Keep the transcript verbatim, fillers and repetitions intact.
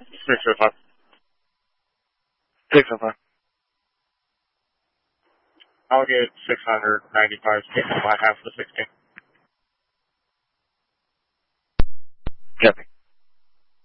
six oh five. six oh five. I'll get six hundred ninety-five taken by half the sixteen. Copy.